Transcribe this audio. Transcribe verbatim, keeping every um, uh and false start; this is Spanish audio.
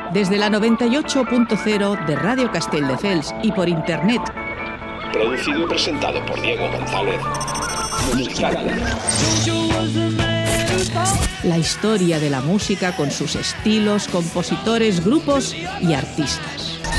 Desde la noventa y ocho punto cero de Radio Castelldefels y por internet. Producido y presentado por Diego González. Musical. La historia de la música con sus estilos, compositores, grupos y artistas.